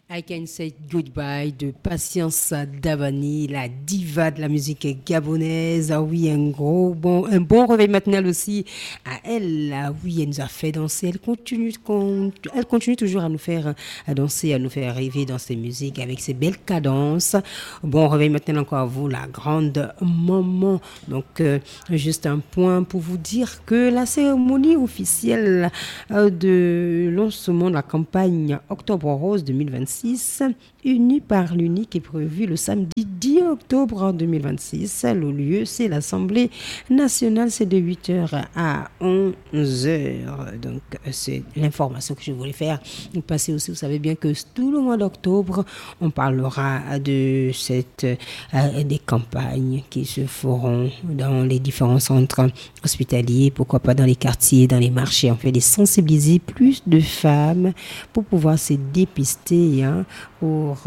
I Can Say Goodbye de Patience Davani, la diva de la musique gabonaise. Ah oui, un bon réveil matinal aussi à elle. Ah oui, elle nous a fait danser. Elle continue toujours à nous faire danser, à nous faire rêver dans ses musiques avec ses belles cadences. Bon réveil matinal encore à vous, la grande maman. Donc, juste un point pour vous dire que la cérémonie officielle de lancement de la campagne Octobre Rose 2026 unis par l'unique est prévu le samedi 10 octobre 2026. Le lieu, c'est l'Assemblée nationale, c'est de 8h à 11h. Donc, c'est l'information que je voulais faire passer aussi. Vous savez bien que tout le mois d'octobre, on parlera de des campagnes qui se feront dans les différents centres hospitaliers, pourquoi pas dans les quartiers, dans les marchés. On fait des sensibiliser plus de femmes pour pouvoir se dépister, pour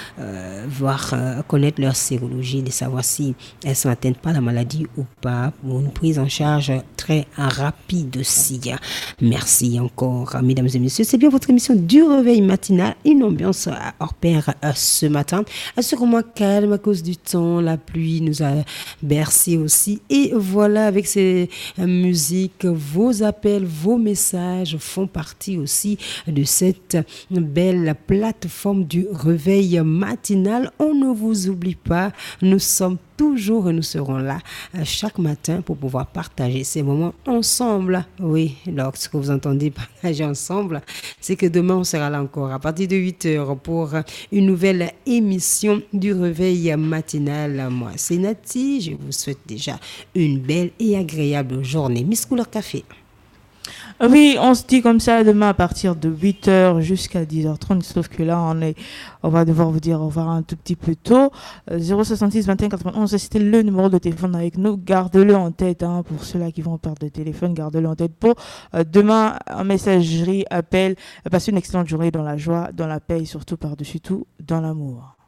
connaître leur sérologie, de savoir si elles sont atteintes par la maladie ou pas, pour une prise en charge très rapide aussi. Merci encore, mesdames et messieurs. C'est bien votre émission du réveil matinal, une ambiance hors pair ce matin. Sûrement calme à cause du temps, la pluie nous a bercé aussi. Et voilà, avec ces musiques, vos appels, vos messages font partie aussi de cette belle plateforme du réveil matinal. On ne vous oublie pas, nous sommes toujours et nous serons là chaque matin pour pouvoir partager ces moments ensemble. Oui, lorsque vous entendez partager ensemble, c'est que demain on sera là encore à partir de 8h pour une nouvelle émission du réveil matinal. Moi, c'est Nati, je vous souhaite déjà une belle et agréable journée. Miss Couleur Café. Oui, on se dit comme ça demain à partir de 8h jusqu'à 10h30, sauf que là, on va devoir vous dire au revoir un tout petit peu tôt. 066 21 91, c'était le numéro de téléphone avec nous. Gardez-le en tête, pour ceux-là qui vont perdre le téléphone, gardez-le en tête pour demain, en messagerie, appel. Passez une excellente journée dans la joie, dans la paix et surtout par-dessus tout, dans l'amour.